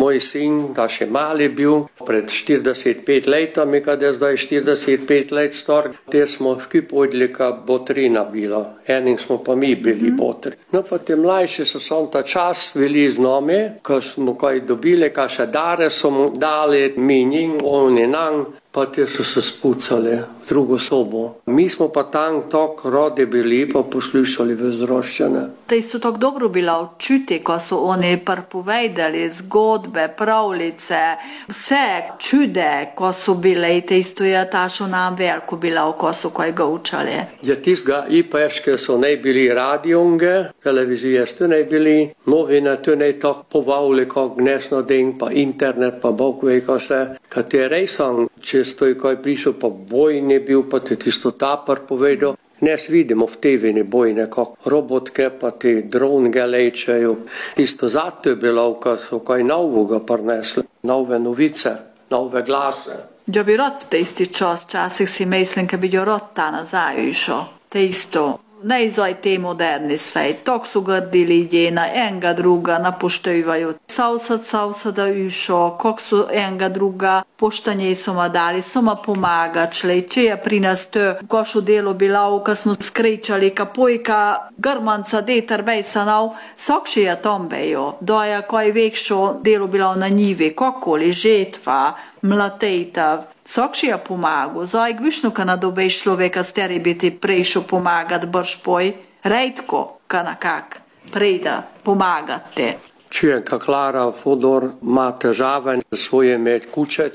moj sin, da še mali bil, pred 45 letami, kada je zdaj 45 let star, te smo vki pojdli, ka botrina bilo. Enim smo pa mi bili botri. No pa te mlajši so sam ta čas bili z nami, ko smo kaj dobili, kaše dare so mu dali, mi njim, oni nam, pa te so se spucali v drugo sobo. Mi smo pa tam tako rodi bili, pa poslušali vezroščene. Tej so tako dobro bila odčuti, ko so oni pripovedali zgodbe, pravljice, vse čude, ko so bile, te isto je tašo nam veliko bila, ko so kaj ga učali. Ja, tistega i peške so ne bili radionge, televizije ste ne bili, novine to ne tako povavili, kak dnesno den, pa internet, pa bog ve, ko se, katere sam, čisto je kaj prišel, pa boj ne bil, pa te tisto tapar povedal. Dnes vidimo v TV-ni bojne, kako robotke pa te dronge lečejo. Tisto zato je bilo, ko so kaj novega prinesli, nove novice, nove glase. Ja bi rad v tej isti čas, časih si mislim, ka bi jo rad ta nazaj išel. Te isto. Ne zdaj te moderni svet, tako so grdili jena, enega druga napoštevajo. Savsada išo, kako so enega druga poštanje so ma dali, so ma pomagačli. Če je pri nas to košo delo bilo, ko smo skričali, ka pojka grmanca detar bejsanov, sokši je tom bejo. Doja kaj vekšo delo bilo na njivi, kakoli, žetva, mlatejta. Sokši je pomagal, zdaj gvišno, ka nadobe človeka stari biti prejšo pomagat brž poj, redko, ka nakak, prejda pomagate. Čujem, ka Klara Fodor ima težave s svojimi kuće,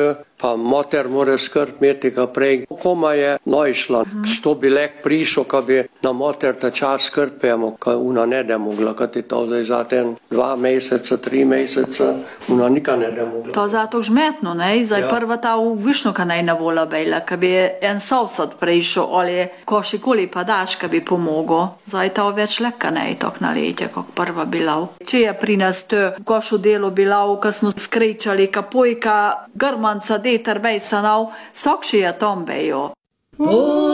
pa mater mora skrb imeti ga prej. Koma je najšla, što bi lek prišel, ka bi na mater ta čas skrbimo, ka ona ne da mogla, ka ti to zdaj za ten 2 meseca, 3 meseca, ona nikaj ne da mogla. To zato žmetno, ne? Zdaj prva ta višno, ka naj na vola bejla, ka bi en sosed prišel, ali košikoli pa daš, ka bi pomogel. Zdaj to več leka ne, tok na letje, kak prva bila. Če je pri nas to košo delo bilo, ka smo skričali, ka pojka grmanca detar bejsanov, sokši je tom bejo.